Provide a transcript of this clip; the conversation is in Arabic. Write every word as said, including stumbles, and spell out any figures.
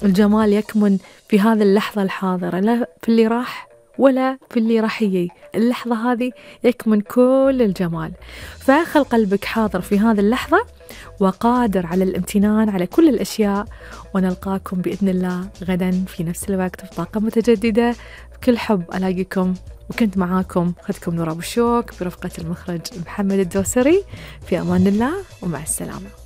الجمال يكمن في هذه اللحظة الحاضرة، لا في اللي راح ولا في اللي راح يجي. اللحظة هذه يكمن كل الجمال، فخل قلبك حاضر في هذه اللحظة وقادر على الامتنان على كل الأشياء. ونلقاكم بإذن الله غدا في نفس الوقت في طاقة متجددة. بكل حب ألاقيكم، وكنت معاكم أختكم نور أبو الشوك برفقة المخرج محمد الدوسري. في أمان الله ومع السلامة.